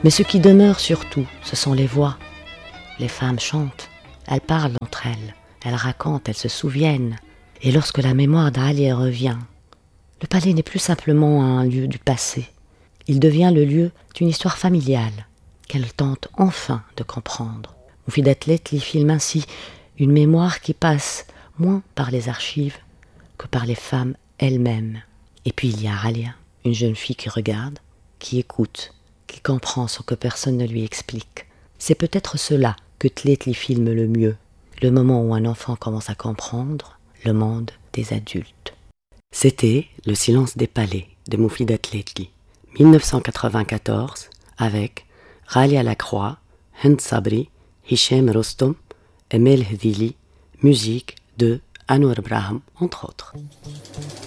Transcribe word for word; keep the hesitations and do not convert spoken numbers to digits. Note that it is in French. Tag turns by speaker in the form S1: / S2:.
S1: Mais ce qui demeure surtout, ce sont les voix. Les femmes chantent, elles parlent entre elles, elles racontent, elles se souviennent. Et lorsque la mémoire d'Aliya revient, le palais n'est plus simplement un lieu du passé. Il devient le lieu d'une histoire familiale qu'elle tente enfin de comprendre. Moufidat Letli filme ainsi une mémoire qui passe moins par les archives que par les femmes elles-mêmes. Et puis il y a Aliya, une jeune fille qui regarde, qui écoute, qui comprend sans que personne ne lui explique. C'est peut-être cela que Tletli filme le mieux, le moment où un enfant commence à comprendre le monde des adultes. C'était Le silence des palais de Moufidat Letli, dix-neuf cent quatre-vingt-quatorze, avec Ghalia Lacroix, Hind Sabri, Hichem Rostom, Emel Hedili, musique de Anwar Braham, entre autres.